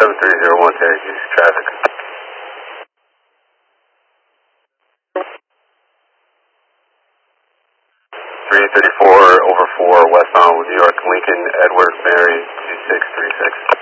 7301 Terry Hughes, traffic. 334 over 4 westbound New York Lincoln Edward Mary 2636.